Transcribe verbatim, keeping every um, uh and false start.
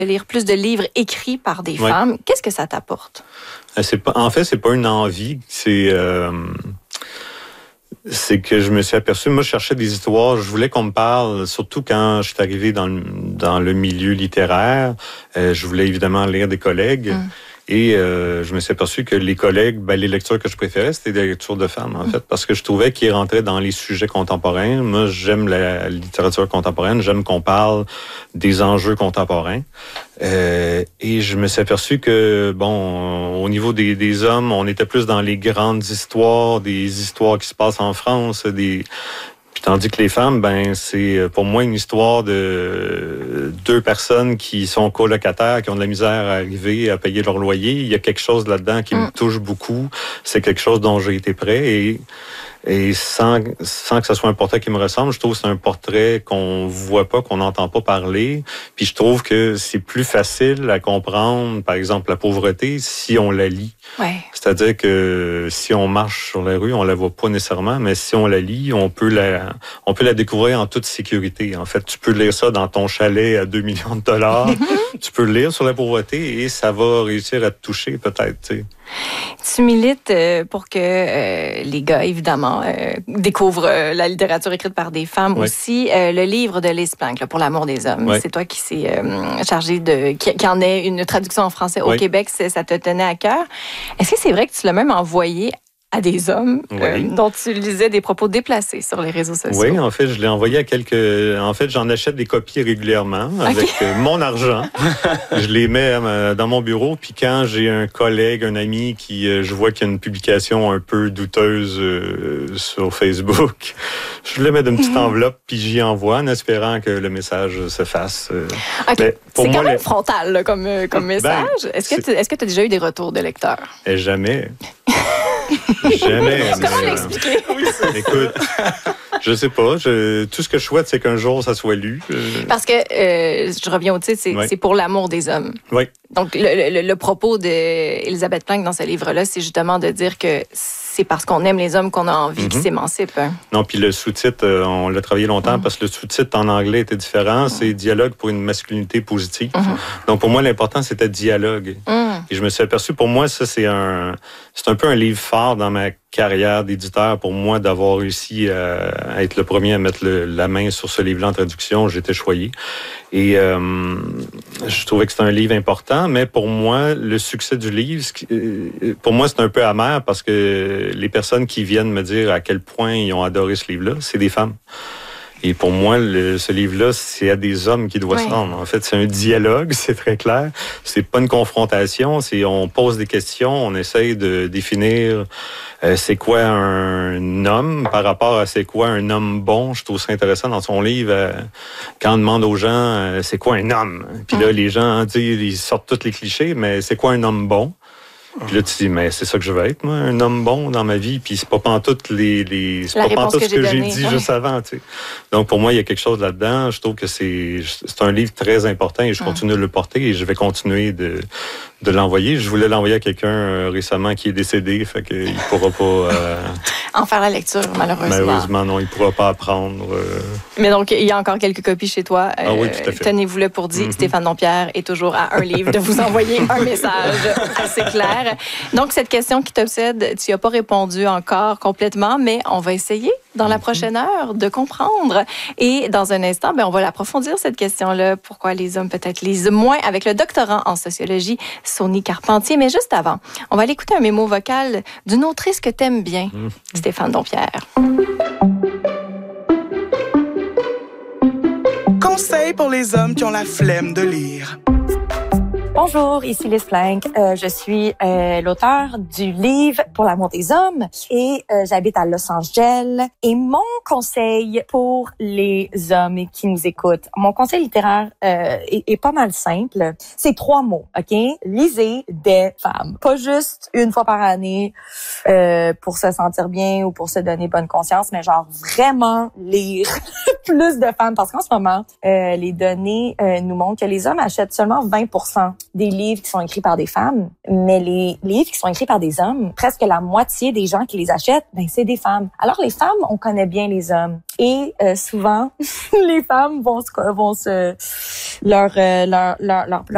de lire plus de livres écrits par des ouais. femmes. Qu'est-ce que ça t'apporte? C'est pas, en fait, c'est pas une envie. C'est, euh, c'est que je me suis aperçu. Moi, je cherchais des histoires. Je voulais qu'on me parle, surtout quand je suis arrivé dans le, dans le milieu littéraire. Euh, je voulais évidemment lire des collègues. Mm. Et euh, je me suis aperçu que les collègues, ben, les lectures que je préférais, c'était des lectures de femmes, en fait, parce que je trouvais qu'ils rentraient dans les sujets contemporains. Moi, j'aime la littérature contemporaine, j'aime qu'on parle des enjeux contemporains. Euh, et je me suis aperçu que, bon, au niveau des, des hommes, on était plus dans les grandes histoires, des histoires qui se passent en France, des... Puis tandis que les femmes, ben c'est pour moi une histoire de deux personnes qui sont colocataires, qui ont de la misère à arriver à payer leur loyer. Il y a quelque chose là-dedans qui mm. me touche beaucoup. C'est quelque chose dont j'ai été prêt et et sans sans que ce soit un portrait qui me ressemble, je trouve que c'est un portrait qu'on voit pas, qu'on n'entend pas parler. Puis je trouve que c'est plus facile à comprendre, par exemple la pauvreté, si on la lit. Ouais. C'est-à-dire que si on marche sur la rue, on la voit pas nécessairement, mais si on la lit, on peut la on peut la découvrir en toute sécurité. En fait, tu peux lire ça dans ton chalet à deux millions de dollars. Tu peux le lire sur la pauvreté et ça va réussir à te toucher peut-être, tu sais. Tu milites pour que euh, les gars, évidemment, euh, découvrent euh, la littérature écrite par des femmes oui. aussi. Euh, le livre de Lise Plank, là, Pour l'amour des hommes, oui. c'est toi qui s'est euh, chargé de... Qui, qui en est une traduction en français au oui. Québec, ça te tenait à cœur. Est-ce que c'est vrai que tu l'as même envoyé à des hommes oui. euh, dont tu lisais des propos déplacés sur les réseaux sociaux? Oui, en fait, je l'ai envoyé à quelques... En fait, j'en achète des copies régulièrement avec okay. mon argent. Je les mets dans mon bureau, puis quand j'ai un collègue, un ami qui, je vois qu'il y a une publication un peu douteuse euh, sur Facebook, je le mets dans une petite enveloppe, puis j'y envoie en espérant que le message se fasse. Euh, okay. C'est quand même les... frontal là, comme, comme message. Ben, est-ce que tu est-ce que tu as déjà eu des retours de lecteurs? Et jamais. Jamais. Comment mais, l'expliquer? Euh, écoute, je sais pas. Je, tout ce que je souhaite, c'est qu'un jour, ça soit lu. Euh... Parce que, euh, je reviens au titre, c'est, oui. c'est pour l'amour des hommes. Oui. Donc, le, le, le propos d'Elisabeth Plank dans ce livre-là, c'est justement de dire que c'est parce qu'on aime les hommes qu'on a envie mm-hmm. qu'ils s'émancipent. Hein. Non, puis le sous-titre, on l'a travaillé longtemps mm-hmm. parce que le sous-titre en anglais était différent. Mm-hmm. C'est « Dialogue pour une masculinité positive mm-hmm. ». Donc, pour moi, l'important, c'était « dialogue mm-hmm. ». Et je me suis aperçu, pour moi, ça, c'est un, c'est un peu un livre phare dans ma carrière d'éditeur pour moi d'avoir réussi à être le premier à mettre le, la main sur ce livre-là en traduction. J'étais choyé. Et euh, je trouvais que c'était un livre important, mais pour moi, le succès du livre, pour moi, c'est un peu amer parce que les personnes qui viennent me dire à quel point ils ont adoré ce livre-là, c'est des femmes. Et pour moi, le, ce livre-là, c'est à des hommes qui doivent oui. se rendre. En fait, c'est un dialogue, c'est très clair. C'est pas une confrontation, c'est on pose des questions, on essaye de définir euh, c'est quoi un homme par rapport à c'est quoi un homme bon. Je trouve ça intéressant dans son livre euh, quand on demande aux gens euh, c'est quoi un homme. Puis là, les gens disent, ils sortent tous les clichés, mais c'est quoi un homme bon? Puis là, tu dis, mais c'est ça que je veux être, moi, un homme bon dans ma vie. Puis c'est pas pantoute les, les, c'est La pas pantoute que ce que j'ai, j'ai dit ouais. juste avant, tu sais. Donc, pour moi, il y a quelque chose là-dedans. Je trouve que c'est, c'est un livre très important et je continue hum. de le porter et je vais continuer de, de l'envoyer. Je voulais l'envoyer à quelqu'un euh, récemment qui est décédé, fait qu'il pourra pas... Euh, en faire la lecture, malheureusement. Malheureusement, non, il pourra pas apprendre. Euh... Mais donc, il y a encore quelques copies chez toi. Euh, ah oui, tout à fait. Tenez-vous-le pour dire. Mm-hmm. Stéphane Dompierre est toujours à un livre de vous envoyer un message assez clair. Donc, cette question qui t'obsède, tu n'y as pas répondu encore complètement, mais on va essayer dans la prochaine heure de comprendre. Et dans un instant, ben, on va l'approfondir, cette question-là. Pourquoi les hommes peut-être lisent moins avec le doctorant en sociologie, Sony Carpentier. Mais juste avant, on va aller écouter un mémo vocal d'une autrice que t'aimes bien, mmh. Stéphane Dompierre. Conseil pour les hommes qui ont la flemme de lire. Bonjour, ici Lise Plank. Euh, je suis euh, l'auteure du livre Pour l'amour des hommes et euh, j'habite à Los Angeles. Et mon conseil pour les hommes qui nous écoutent, mon conseil littéraire euh, est, est pas mal simple. C'est trois mots, ok? Lisez des femmes. Pas juste une fois par année euh, pour se sentir bien ou pour se donner bonne conscience, mais genre vraiment lire plus de femmes. Parce qu'en ce moment, euh, les données euh, nous montrent que les hommes achètent seulement vingt pour cent des livres qui sont écrits par des femmes, mais les livres qui sont écrits par des hommes, presque la moitié des gens qui les achètent, ben c'est des femmes. Alors les femmes, on connaît bien les hommes et euh, souvent les femmes vont se, vont se leur, euh, leur leur leur